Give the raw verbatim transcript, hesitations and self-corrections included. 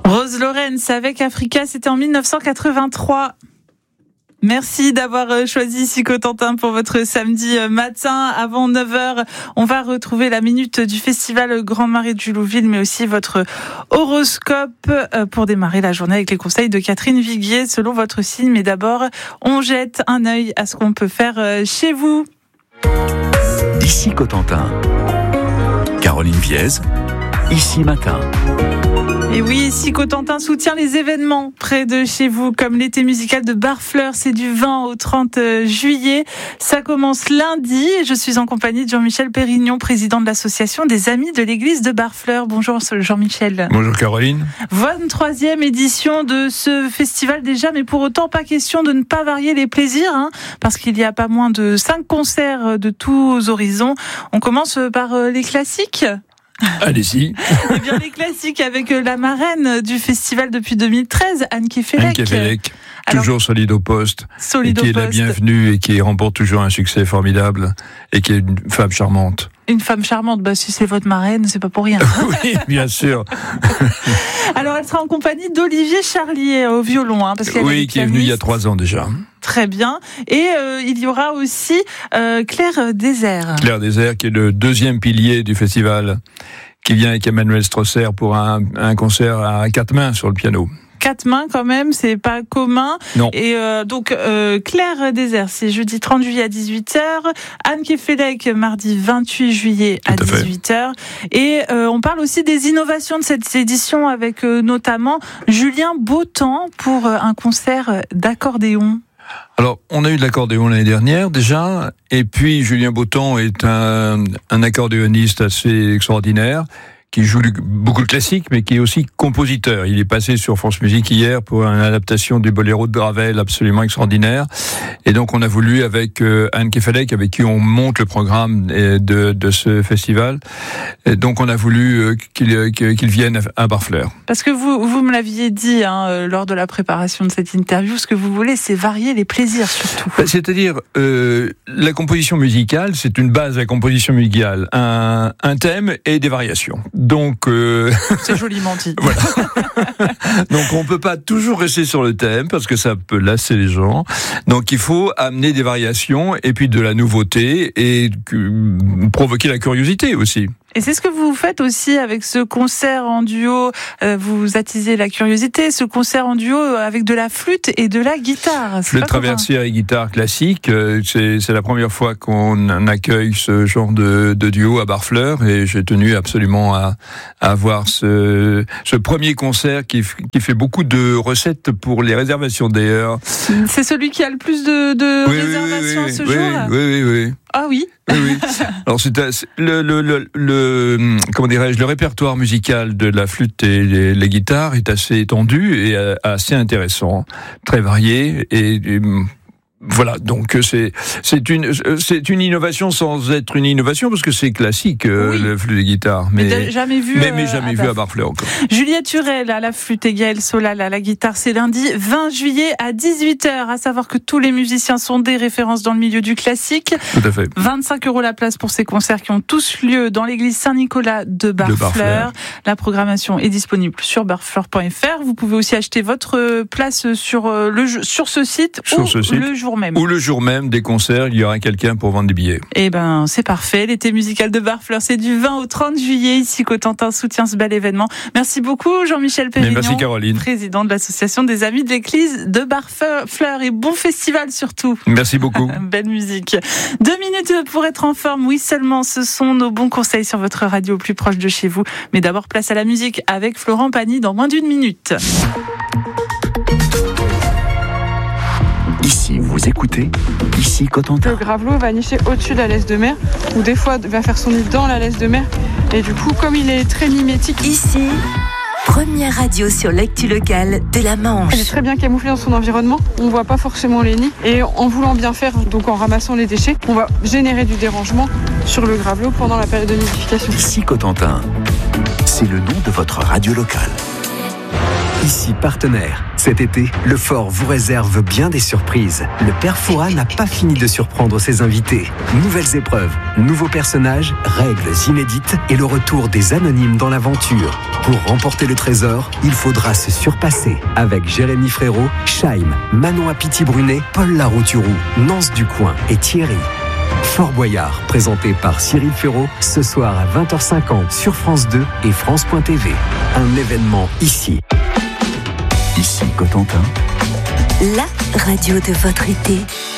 Rose Lawrence avec Africa, c'était en dix-neuf cent quatre-vingt-trois. Merci d'avoir choisi ici Cotentin pour votre samedi matin. Avant neuf heures, on va retrouver la minute du festival Grand Marais de Jullouville, mais aussi votre horoscope pour démarrer la journée avec les conseils de Catherine Viguier selon votre signe. Mais d'abord, on jette un œil à ce qu'on peut faire chez vous. Ici Cotentin. Caroline Viez, Ici Matin. Et oui, ici Cotentin soutient les événements près de chez vous, comme l'été musical de Barfleur. C'est du vingt au trente juillet. Ça commence lundi. Je suis en compagnie de Jean-Michel Pérignon, président de l'association des Amis de l'église de Barfleur. Bonjour Jean-Michel. Bonjour Caroline. vingt-troisième édition de ce festival déjà, mais pour autant pas question de ne pas varier les plaisirs, hein, parce qu'il y a pas moins de cinq concerts de tous horizons. On commence par les classiques. Allez-y. Eh bien, les classiques avec la marraine du festival depuis deux mille treize, Anne Kefelec. Anne Kefelec, toujours solide au poste, solide et qui au est la poste. bienvenue et qui remporte toujours un succès formidable et qui est une femme charmante. Une femme charmante, bah, si c'est votre marraine, c'est pas pour rien. Oui, bien sûr. Alors, elle sera en compagnie d'Olivier Charlier au violon. Hein, parce qu'elle oui, est qui est venu il y a trois ans déjà. Très bien. Et euh, il y aura aussi euh, Claire Désert. Claire Désert, qui est le deuxième pilier du festival, qui vient avec Emmanuel Strosser pour un, un concert à quatre mains sur le piano. Quatre mains quand même, c'est pas commun. Non. Et euh, donc euh, Claire Désert, c'est jeudi trente juillet à dix-huit heures. Anne Kefelec, mardi vingt-huit juillet à, à dix-huit heures. Et euh, on parle aussi des innovations de cette édition avec euh, notamment Julien Bautan pour euh, un concert d'accordéon. Alors, on a eu de l'accordéon l'année dernière déjà, et puis Julien Bautan est un, un accordéoniste assez extraordinaire, qui joue beaucoup de classiques, mais qui est aussi compositeur. Il est passé sur France Musique hier pour une adaptation du boléro de Ravel absolument extraordinaire. Et donc, on a voulu, avec euh, Anne Kefelec, avec qui on monte le programme de, de ce festival, et donc on a voulu euh, qu'il, qu'il vienne à Barfleur. Parce que vous, vous me l'aviez dit hein, lors de la préparation de cette interview, ce que vous voulez, c'est varier les plaisirs surtout. C'est-à-dire, euh, la composition musicale, c'est une base à la composition musicale, un, un thème et des variations. Donc, euh... c'est joliment dit. Voilà. Donc, on peut pas toujours rester sur le thème parce que ça peut lasser les gens. Donc, il faut amener des variations et puis de la nouveauté et provoquer la curiosité aussi. Et c'est ce que vous faites aussi avec ce concert en duo. Euh, vous attisez la curiosité. Ce concert en duo avec de la flûte et de la guitare. Flûte traversière et guitare classique. Euh, c'est, c'est la première fois qu'on accueille ce genre de, de duo à Barfleur et j'ai tenu absolument à, à avoir ce, ce premier concert qui, qui fait beaucoup de recettes pour les réservations d'ailleurs. C'est celui qui a le plus de, de oui, réservations oui, oui, ce oui, jour. Oui, oui, oui. Ah oui. Oui, oui. Alors c'est le, le, le, le comment dirais-je le répertoire musical de la flûte et les, les guitares est assez étendu et assez intéressant, très varié et, et voilà, donc c'est c'est une c'est une innovation sans être une innovation parce que c'est classique euh, oui. Le flûte et guitare, mais, mais jamais vu mais, mais jamais à vu à Barfleur encore. Juliette Turel à la flûte et Gaël Solal à la guitare, c'est lundi vingt juillet à dix-huit heures. À savoir que tous les musiciens sont des références dans le milieu du classique. Tout à fait. vingt-cinq euros la place pour ces concerts qui ont tous lieu dans l'église Saint-Nicolas de Barfleur. de Barfleur. La programmation est disponible sur barfleur point f r. Vous pouvez aussi acheter votre place sur le sur ce site sur ou ce site. le jour même. Ou le jour même des concerts, il y aura quelqu'un pour vendre des billets. Eh ben, c'est parfait. L'été musical de Barfleur, c'est du vingt au trente juillet. Ici, Cotentin soutient ce bel événement. Merci beaucoup, Jean-Michel Pérignon. Merci, Caroline. Président de l'association des Amis de l'église de Barfleur. Et bon festival surtout. Merci beaucoup. Belle musique. Deux minutes pour être en forme. Oui, seulement, ce sont nos bons conseils sur votre radio plus proche de chez vous. Mais d'abord, place à la musique avec Florent Pagny dans moins d'une minute. Ici, vous écoutez, ici Cotentin. Le gravelot va nicher au-dessus de la laisse de mer, ou des fois va faire son nid dans la laisse de mer. Et du coup, comme il est très mimétique... Ici, première radio sur l'actu locale de la Manche. Elle est très bien camouflée dans son environnement, on ne voit pas forcément les nids. Et en voulant bien faire, donc en ramassant les déchets, on va générer du dérangement sur le gravelot pendant la période de nidification. Ici Cotentin, c'est le nom de votre radio locale. Ici partenaire, Cet été, le fort vous réserve bien des surprises. Le père Fouras n'a pas fini de surprendre ses invités. Nouvelles épreuves, nouveaux personnages, règles inédites et le retour des anonymes dans l'aventure. Pour remporter le trésor, il faudra se surpasser avec Jérémy Frérot, Chaim, Manon Apiti-Brunet, Paul Larouturou, Nance Ducoing et Thierry. Fort Boyard, présenté par Cyril Ferraud, ce soir à vingt heures cinquante sur France deux et France point T V. Un événement ici. Ici Cotentin. La radio de votre été.